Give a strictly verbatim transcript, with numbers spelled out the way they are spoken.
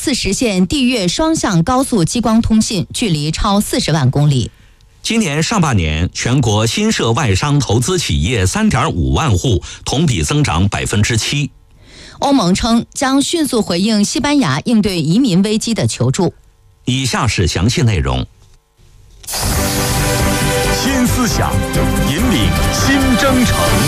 次实现地越双向高速激光通信，距离超四十万公里。 今年上半年，全国新设外商投资企业 三点五万户，同比增长百分之七。 欧盟称将迅速回应西班牙应对移民危机的求助。 以下是详细内容。 新思想引领新征程。